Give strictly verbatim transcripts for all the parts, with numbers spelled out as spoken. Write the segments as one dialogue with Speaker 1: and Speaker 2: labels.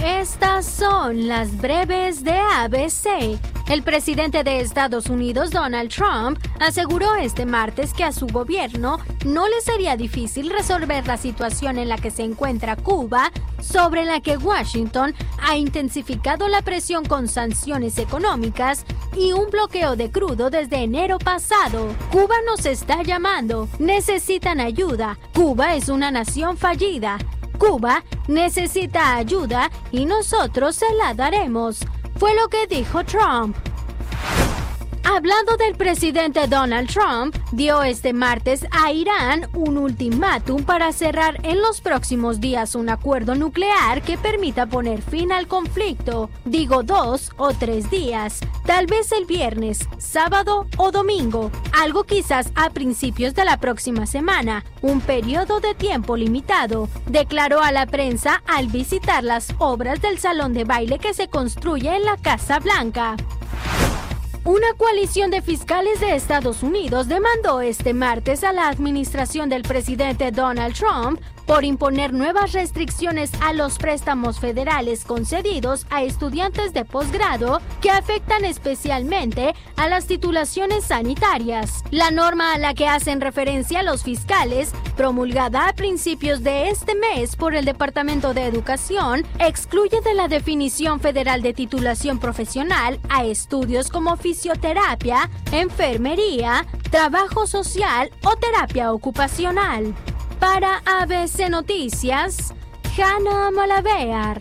Speaker 1: Estas son las breves de A B C. El presidente de Estados Unidos, Donald Trump, aseguró este martes que a su gobierno no le sería difícil resolver la situación en la que se encuentra Cuba, sobre la que Washington ha intensificado la presión con sanciones económicas y un bloqueo de crudo desde enero pasado. Cuba nos está llamando. Necesitan ayuda. Cuba es una nación fallida. Cuba necesita ayuda y nosotros se la daremos, fue lo que dijo Trump. Hablando del presidente Donald Trump, dio este martes a Irán un ultimátum para cerrar en los próximos días un acuerdo nuclear que permita poner fin al conflicto. Digo dos o tres días, tal vez el viernes, sábado o domingo, algo quizás a principios de la próxima semana, un periodo de tiempo limitado, declaró a la prensa al visitar las obras del salón de baile que se construye en la Casa Blanca. Una coalición de fiscales de Estados Unidos demandó este martes a la administración del presidente Donald Trump por imponer nuevas restricciones a los préstamos federales concedidos a estudiantes de posgrado que afectan especialmente a las titulaciones sanitarias. La norma a la que hacen referencia los fiscales, promulgada a principios de este mes por el Departamento de Educación, excluye de la definición federal de titulación profesional a estudios como fisioterapia, enfermería, trabajo social o terapia ocupacional. Para A B C Noticias, Hannah Malavear.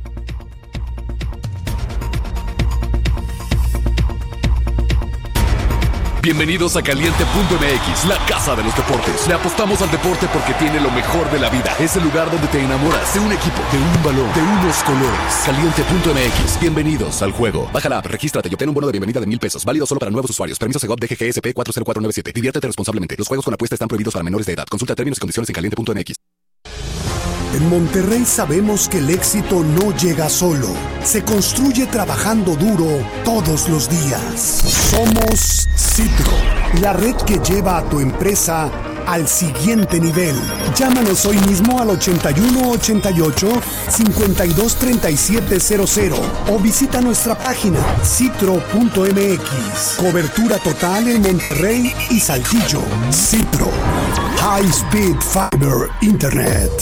Speaker 2: Bienvenidos a Caliente punto M X, la casa de los deportes. Le apostamos al deporte porque tiene lo mejor de la vida. Es el lugar donde te enamoras de un equipo, de un balón, de unos colores. Caliente punto M X, bienvenidos al juego. Baja la app, regístrate y obtén un bono de bienvenida de mil pesos. Válido solo para nuevos usuarios. Permiso Segov D G G S P cuatro cero cuatro nueve siete. Diviértete responsablemente. Los juegos con apuesta están prohibidos para menores de edad. Consulta términos y condiciones en caliente punto M X.
Speaker 3: En Monterrey sabemos que el éxito no llega solo, se construye trabajando duro todos los días. Somos Citro, la red que lleva a tu empresa al siguiente nivel. Llámanos hoy mismo al ochenta y uno ochenta y ocho, cincuenta y dos treinta y siete cero cero o visita nuestra página citro punto M X. Cobertura total en Monterrey y Saltillo. Citro, High Speed Fiber Internet.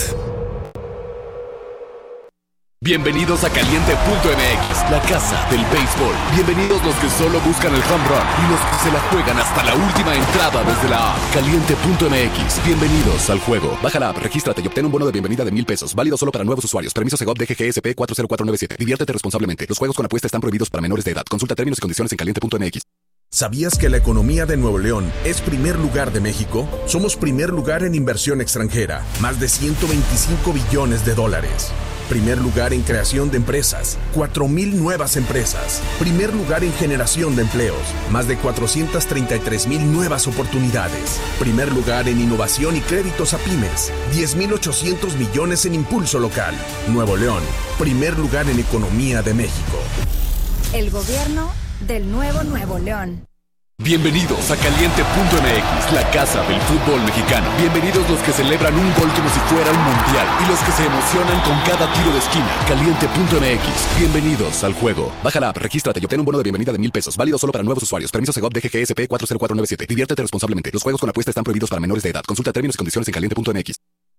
Speaker 2: Bienvenidos a Caliente punto M X, la casa del béisbol. Bienvenidos los que solo buscan el home run y los que se la juegan hasta la última entrada desde la app. Caliente punto M X, bienvenidos al juego. Baja la app, regístrate y obtén un bono de bienvenida de mil pesos. Válido solo para nuevos usuarios. Permiso Segov D G G S P cuatro cero cuatro nueve siete. Diviértete responsablemente. Los juegos con apuesta están prohibidos para menores de edad. Consulta términos y condiciones en caliente punto M X.
Speaker 4: ¿Sabías que la economía de Nuevo León es primer lugar de México? Somos primer lugar en inversión extranjera, más de ciento veinticinco billones de dólares. Primer lugar en creación de empresas, cuatro mil nuevas empresas. Primer lugar en generación de empleos, más de cuatrocientas treinta y tres mil nuevas oportunidades. Primer lugar en innovación y créditos a pymes, diez mil ochocientos millones en impulso local. Nuevo León, primer lugar en economía de México.
Speaker 5: El gobierno del nuevo Nuevo León.
Speaker 2: Bienvenidos a Caliente punto M X, la casa del fútbol mexicano. Bienvenidos los que celebran un gol como si fuera un mundial y los que se emocionan con cada tiro de esquina. Caliente punto M X, bienvenidos al juego. Baja la app, regístrate y obtén un bono de bienvenida de mil pesos. Válido solo para nuevos usuarios. Permiso Segov D G G S P cuatro cero cuatro nueve siete. Diviértete responsablemente. Los juegos con apuesta están prohibidos para menores de edad. Consulta términos y condiciones en caliente punto M X.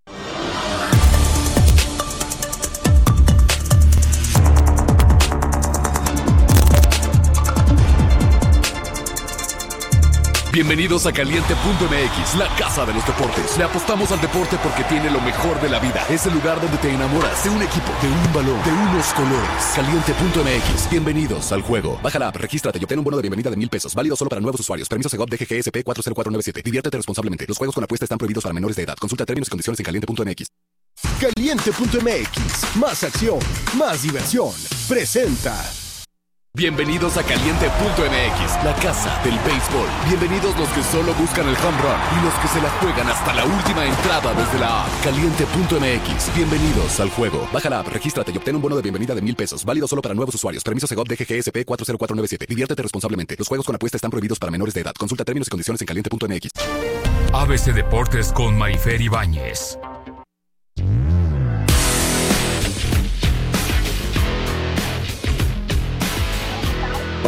Speaker 2: Bienvenidos a Caliente punto M X, la casa de los deportes. Le apostamos al deporte porque tiene lo mejor de la vida. Es el lugar donde te enamoras de un equipo, de un balón, de unos colores. Caliente punto M X, bienvenidos al juego. Baja la app, regístrate y obtén un bono de bienvenida de mil pesos. Válido solo para nuevos usuarios. Permiso Segov D G G S P cuatro cero cuatro nueve siete. Diviértete responsablemente. Los juegos con apuesta están prohibidos para menores de edad. Consulta términos y condiciones en caliente punto M X.
Speaker 6: Caliente punto M X, más acción, más diversión. Presenta.
Speaker 2: Bienvenidos a Caliente punto M X, la casa del béisbol. Bienvenidos los que solo buscan el home run y los que se la juegan hasta la última entrada desde la app. Caliente punto M X, bienvenidos al juego. Baja la app, regístrate y obtén un bono de bienvenida de mil pesos. Válido solo para nuevos usuarios. Permiso Segov D G G S P cuatro cero cuatro nueve siete. Diviértete responsablemente. Los juegos con apuesta están prohibidos para menores de edad. Consulta términos y condiciones en caliente punto M X.
Speaker 7: A B C Deportes con Mayfer Ibáñez.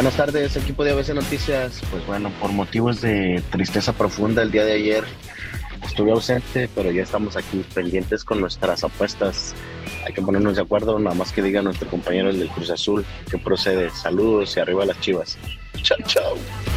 Speaker 8: Buenas tardes, equipo de A B C Noticias. Pues bueno, por motivos de tristeza profunda el día de ayer estuve ausente, pero ya estamos aquí pendientes con nuestras apuestas. Hay que ponernos de acuerdo, nada más que diga nuestro compañero el del Cruz Azul que procede. Saludos y arriba las Chivas. Chao, chao.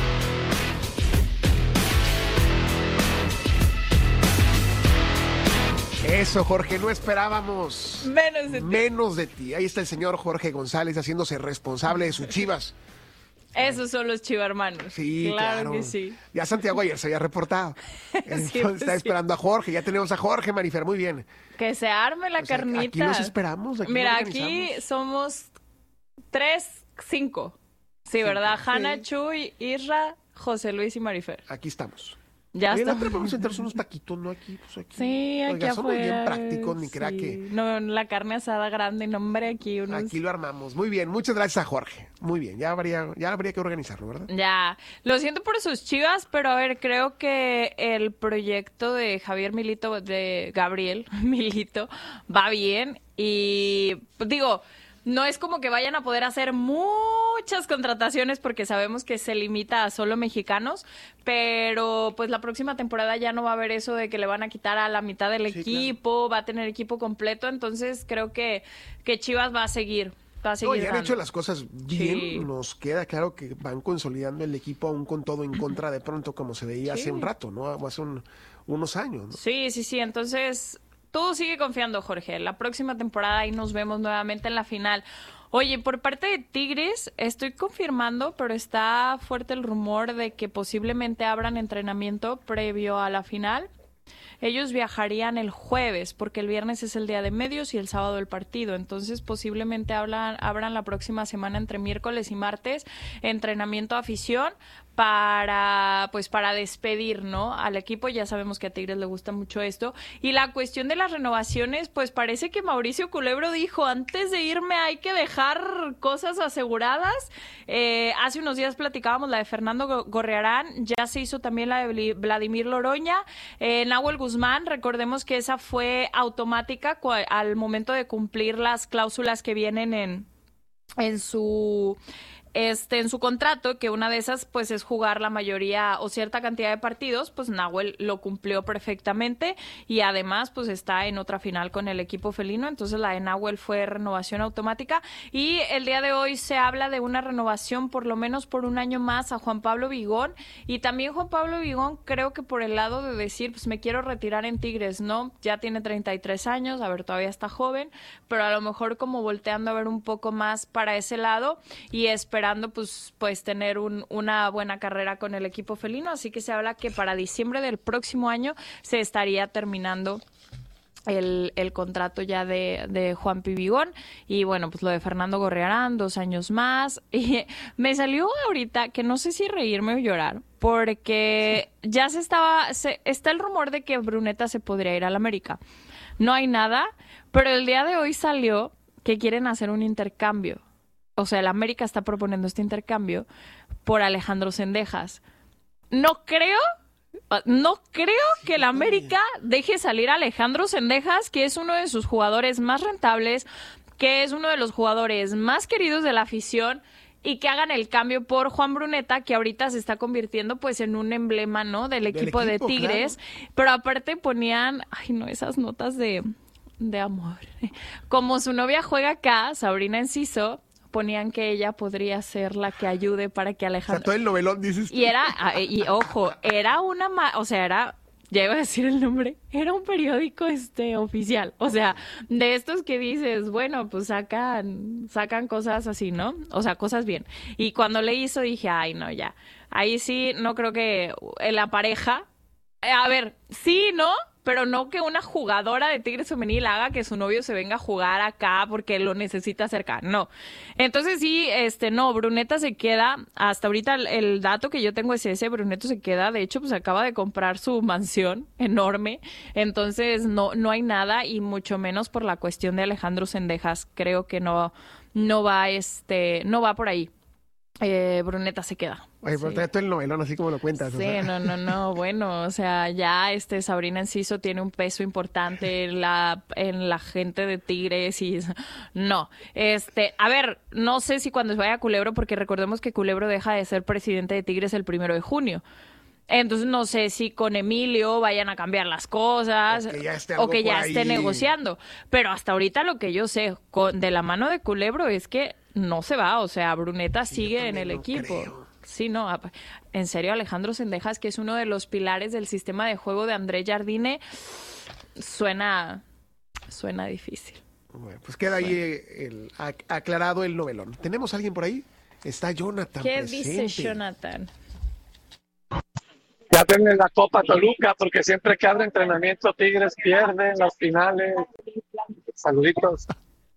Speaker 9: Eso, Jorge, no esperábamos
Speaker 10: menos de ti.
Speaker 9: Menos de ti. Ahí está el señor Jorge González haciéndose responsable de sus Chivas.
Speaker 10: Esos son los chivarmanos.
Speaker 9: Sí,
Speaker 10: claro,
Speaker 9: claro.
Speaker 10: que sí.
Speaker 9: Ya Santiago ayer se había reportado. Entonces
Speaker 10: sí,
Speaker 9: está
Speaker 10: sí.
Speaker 9: esperando a Jorge. Ya tenemos a Jorge, Marifer, muy bien.
Speaker 10: Que se arme la
Speaker 9: O sea,
Speaker 10: carnita.
Speaker 9: aquí los esperamos. Aquí
Speaker 10: Mira,
Speaker 9: los
Speaker 10: aquí somos tres, cinco. Sí, ¿verdad?
Speaker 9: Sí.
Speaker 10: Hanna, Chuy, Isra, José Luis y Marifer.
Speaker 9: Aquí estamos.
Speaker 10: Ya
Speaker 9: Oye,
Speaker 10: está.
Speaker 9: no, pero vamos a sentarnos unos taquitos, ¿no? Aquí, pues aquí.
Speaker 10: Sí, aquí
Speaker 9: Oiga, somos
Speaker 10: afuera.
Speaker 9: bien prácticos, ni crea
Speaker 10: sí.
Speaker 9: que...
Speaker 10: No, la carne asada grande, no, hombre, aquí unos...
Speaker 9: Aquí lo armamos. Muy bien, muchas gracias a Jorge. Muy bien, ya habría, ya habría que organizarlo, ¿verdad?
Speaker 10: Ya, lo siento por sus Chivas, pero a ver, creo que el proyecto de Javier Milito, de Gabriel Milito, va bien y digo, no es como que vayan a poder hacer muchas contrataciones porque sabemos que se limita a solo mexicanos, pero pues la próxima temporada ya no va a haber eso de que le van a quitar a la mitad del
Speaker 9: Sí,
Speaker 10: equipo, claro. Va a tener equipo completo, entonces creo que, que Chivas va a seguir. Va a seguir
Speaker 9: No, ya han
Speaker 10: dando.
Speaker 9: hecho las cosas bien.
Speaker 10: Sí.
Speaker 9: Nos queda claro que van consolidando el equipo aún con todo en contra de pronto, como se veía
Speaker 10: Sí.
Speaker 9: hace un rato, ¿no? O hace un- unos años, ¿no?
Speaker 10: Sí, sí, sí. Entonces, tú sigue confiando, Jorge. La próxima temporada ahí nos vemos nuevamente en la final. Oye, por parte de Tigres, estoy confirmando, pero está fuerte el rumor de que posiblemente abran entrenamiento previo a la final. Ellos viajarían el jueves, porque el viernes es el día de medios y el sábado el partido. Entonces, posiblemente hablan, abran la próxima semana entre miércoles y martes entrenamiento afición para pues para despedir, ¿no? Al equipo. Ya sabemos que a Tigres le gusta mucho esto. Y la cuestión de las renovaciones, pues parece que Mauricio Culebro dijo, antes de irme hay que dejar cosas aseguradas. Eh, hace unos días platicábamos la de Fernando Gorriarán, ya se hizo también la de Vladimir Loroña. Eh, Nahuel Guzmán, recordemos que esa fue automática cu- al momento de cumplir las cláusulas que vienen en, en su... Este, en su contrato, que una de esas pues es jugar la mayoría o cierta cantidad de partidos, pues Nahuel lo cumplió perfectamente y además pues está en otra final con el equipo felino, entonces la de Nahuel fue renovación automática y el día de hoy se habla de una renovación por lo menos por un año más a Juan Pablo Vigón y también Juan Pablo Vigón creo que por el lado de decir pues me quiero retirar en Tigres, ¿no? Ya tiene treinta y tres años, a ver, todavía está joven, pero a lo mejor como volteando a ver un poco más para ese lado y esperando pues, pues tener un, una buena carrera con el equipo felino, así que se habla que para diciembre del próximo año se estaría terminando el, el contrato ya de, de Juan Pibigón y bueno, pues lo de Fernando Gorriarán, dos años más y me salió ahorita que no sé si reírme o llorar porque sí. ya se estaba, se, está el rumor de que Bruneta se podría ir al América, no hay nada, pero el día de hoy salió que quieren hacer un intercambio. O sea, el América está proponiendo este intercambio por Alejandro Zendejas. No creo, no creo que el América deje salir a Alejandro Zendejas, que es uno de sus jugadores más rentables, que es uno de los jugadores más queridos de la afición, y que hagan el cambio por Juan Bruneta, que ahorita se está convirtiendo pues en un emblema, ¿no? Del equipo, Del equipo de Tigres. Claro. Pero aparte ponían, ay no, esas notas de, de amor. Como su novia juega acá, Sabrina Enciso, ponían que ella podría ser la que ayude para que Alejandro...
Speaker 9: O sea, todo el novelón, dices tú.
Speaker 10: Y era, y ojo, era una... Ma... O sea, era... Ya iba a decir el nombre. Era un periódico este oficial. O sea, de estos que dices, bueno, pues sacan, sacan cosas así, ¿no? O sea, cosas bien. Y cuando le hizo dije, ay, no, ya. Ahí sí, no creo que la pareja... A ver, sí, ¿no? Pero no que una jugadora de Tigres femenil haga que su novio se venga a jugar acá porque lo necesita cerca. No. Entonces sí, este, no, Bruneta se queda, hasta ahorita el, el dato que yo tengo es ese, Bruneta se queda, de hecho, pues acaba de comprar su mansión enorme, entonces no, no hay nada y mucho menos por la cuestión de Alejandro Zendejas. Creo que no, no va, este, no va por ahí. Eh, Bruneta se queda.
Speaker 9: Oye, pero
Speaker 10: sí.
Speaker 9: trae todo el novelón así como lo cuentas.
Speaker 10: Sí,
Speaker 9: o sea.
Speaker 10: no, no, no, bueno, o sea, ya este Sabrina Enciso tiene un peso importante en la, en la gente de Tigres y no, este, a ver, no sé si cuando se vaya a Culebro, porque recordemos que Culebro deja de ser presidente de Tigres el primero de junio. Entonces no sé si con Emilio vayan a cambiar las cosas
Speaker 9: o que ya esté,
Speaker 10: o que ya
Speaker 9: esté
Speaker 10: negociando. Pero hasta ahorita lo que yo sé con, de la mano de Culebro es que no se va. O sea, Bruneta sí, sigue en el equipo. Creo. Sí, no. En serio, Alejandro Sendejas, que es uno de los pilares del sistema de juego de André Jardine, suena, suena difícil.
Speaker 9: Bueno, pues queda ahí el, aclarado el novelón. ¿Tenemos a alguien por ahí? Está Jonathan
Speaker 10: ¿Qué
Speaker 9: presente.
Speaker 10: dice Jonathan?
Speaker 11: Ya tienen la Copa Toluca, porque siempre que abre entrenamiento Tigres pierde en las finales. Saluditos.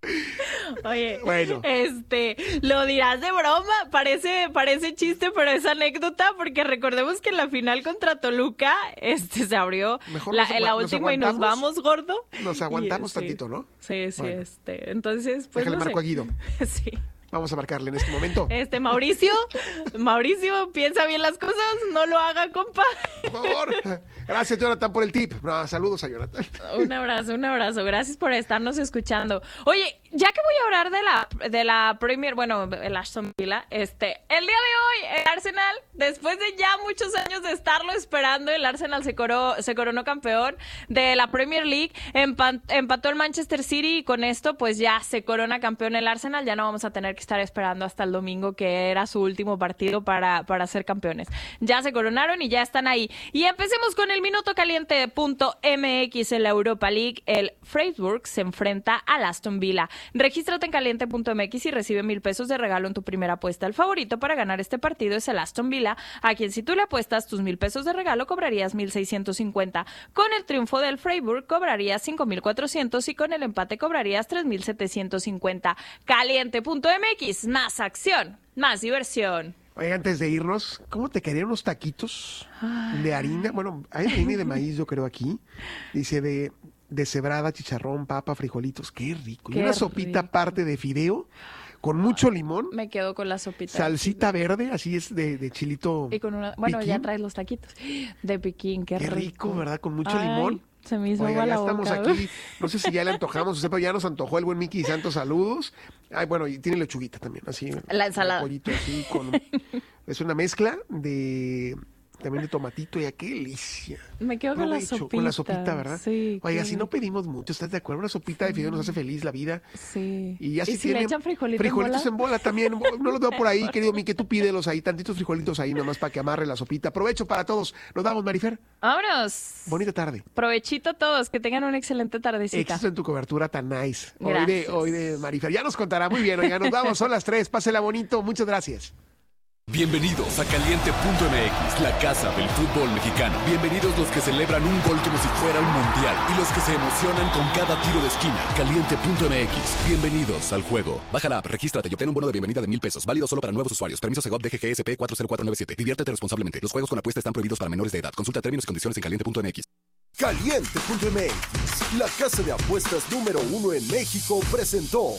Speaker 10: Oye,
Speaker 9: bueno.
Speaker 10: este, lo dirás de broma, parece, parece chiste, pero es anécdota, porque recordemos que en la final contra Toluca, este, se abrió la,
Speaker 9: nos,
Speaker 10: la última y nos vamos, gordo.
Speaker 9: Nos aguantamos
Speaker 10: y,
Speaker 9: tantito,
Speaker 10: sí.
Speaker 9: ¿no?
Speaker 10: Sí, sí, bueno. este, entonces, pues
Speaker 9: Déjale
Speaker 10: no
Speaker 9: marco
Speaker 10: sé.
Speaker 9: a Guido.
Speaker 10: Sí.
Speaker 9: Vamos a marcarle en este momento.
Speaker 10: Este, Mauricio, Mauricio, piensa bien las cosas, no lo haga, compa.
Speaker 9: Por favor. Gracias, Jonathan, por el tip. No, saludos a Jonathan.
Speaker 10: Un abrazo, un abrazo. Gracias por estarnos escuchando. Oye, ya que voy a hablar de la, de la Premier, bueno, el Aston Villa, este, el día de hoy, el Arsenal, después de ya muchos años de estarlo esperando, el Arsenal se, coró, se coronó campeón de la Premier League, empa- empató el Manchester City y con esto, pues ya se corona campeón el Arsenal. Ya no vamos a tener que estar esperando hasta el domingo, que era su último partido para, para ser campeones. Ya se coronaron y ya están ahí. Y empecemos con el minuto caliente punto m x en la Europa League. El Freiburg se enfrenta al Aston Villa. Regístrate en caliente punto m x y recibe mil pesos de regalo en tu primera apuesta. El favorito para ganar este partido es el Aston Villa, a quien si tú le apuestas tus mil pesos de regalo cobrarías mil seiscientos cincuenta. Con el triunfo del Freiburg cobrarías cinco mil cuatrocientos y con el empate cobrarías tres mil setecientos cincuenta. caliente punto m x, más acción, más diversión.
Speaker 9: Oye, antes de irnos, ¿cómo te quedarían unos taquitos de harina? Bueno, hay harina de maíz, yo creo, aquí. Dice de, de cebrada, chicharrón, papa, frijolitos. Qué rico.
Speaker 10: Qué
Speaker 9: y una sopita
Speaker 10: rico.
Speaker 9: aparte de fideo con mucho limón.
Speaker 10: Me quedo con la sopita.
Speaker 9: Salsita verde, así es de, de chilito.
Speaker 10: Y con una, bueno,
Speaker 9: piquín.
Speaker 10: Ya traes los taquitos de piquín, qué,
Speaker 9: Qué rico,
Speaker 10: rico,
Speaker 9: ¿verdad? Con mucho
Speaker 10: Ay,
Speaker 9: limón.
Speaker 10: Se me hizo
Speaker 9: Oiga,
Speaker 10: agua
Speaker 9: ya
Speaker 10: la
Speaker 9: estamos
Speaker 10: boca.
Speaker 9: aquí. No sé si ya le antojamos, o sea, pero ya nos antojó el buen Miki Santos. Saludos. Ay, bueno, y tiene lechuguita también, así.
Speaker 10: La ensalada.
Speaker 9: Un pollito así con... Es una mezcla de... También de tomatito, ya qué delicia.
Speaker 10: Me quedo con la
Speaker 9: Provecho,
Speaker 10: sopita.
Speaker 9: Con la sopita, ¿verdad?
Speaker 10: Sí.
Speaker 9: Oiga,
Speaker 10: qué-
Speaker 9: si no pedimos mucho, ¿estás de acuerdo? Una sopita de fideo nos hace feliz la vida.
Speaker 10: Sí.
Speaker 9: Y ya si,
Speaker 10: si le
Speaker 9: tiene
Speaker 10: echan frijolitos,
Speaker 9: frijolitos
Speaker 10: en
Speaker 9: en bola también. No los veo por ahí, querido Miki, tú pídelos ahí, tantitos frijolitos ahí nomás para que amarre la sopita. Provecho para todos. Nos damos, Marifer.
Speaker 10: Vámonos.
Speaker 9: Bonita tarde.
Speaker 10: Provechito a todos, que tengan una excelente tardecita.
Speaker 9: Éxito en tu cobertura tan nice. Hoy de,
Speaker 10: Gracias.
Speaker 9: hoy de Marifer. Ya nos contará muy bien. Oiga, nos vamos, son las tres. Pásela bonito. Muchas gracias.
Speaker 2: Bienvenidos a caliente punto m x, la casa del fútbol mexicano. Bienvenidos los que celebran un gol como si fuera un mundial y los que se emocionan con cada tiro de esquina. caliente punto m x. Bienvenidos al juego. Baja la app, regístrate y obtén un bono de bienvenida de mil pesos. Válido solo para nuevos usuarios. Permiso Segov D G G S P cuatro cero cuatro nueve siete. Diviértete responsablemente. Los juegos con apuesta están prohibidos para menores de edad. Consulta términos y condiciones en caliente punto m x.
Speaker 6: caliente punto m x, la casa de apuestas número uno en México, presentó.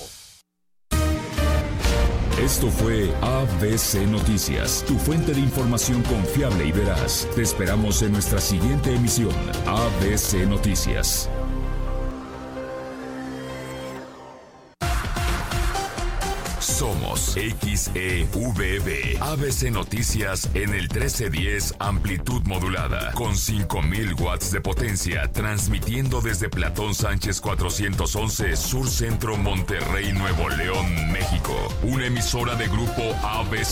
Speaker 7: Esto fue A B C Noticias, tu fuente de información confiable y veraz. Te esperamos en nuestra siguiente emisión. A B C Noticias. Somos X E V B. A B C Noticias en el trece diez amplitud modulada con cinco mil watts de potencia, transmitiendo desde Platón Sánchez cuatrocientos once Sur Centro, Monterrey, Nuevo León, México. Una emisora de grupo A B C.